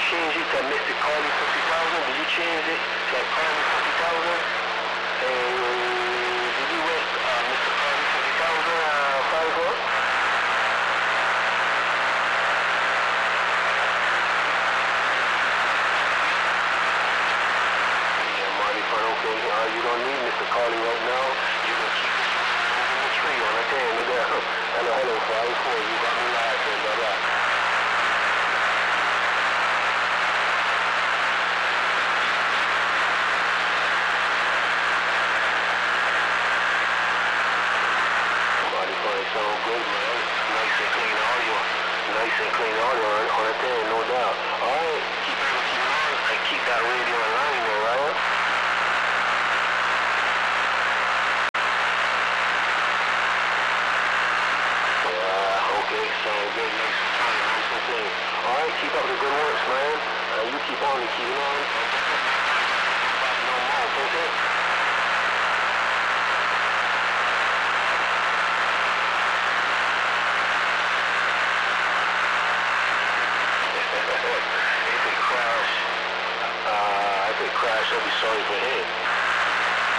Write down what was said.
change it to Mr. Carly 50,000? Did you change it to Carly 50,000? Did you rest Mr. Carly 50,000 5-4? Yeah, Marty Fun, okay. You don't need Mr. Carly right now. You can keep it in the tree on the thing. Hello, 5-4. You got me laughing, blah. Sound good, man. Nice and clean audio. Nice and clean audio on the thing, no doubt. Alright, keep everything on and keep that radio in line there, right? Yeah, okay, sound good. Nice and clean, nice and clean. Alright, keep up the good works, man. You keep on and keep on. No more, okay? If it crash, I'll be sorry for him.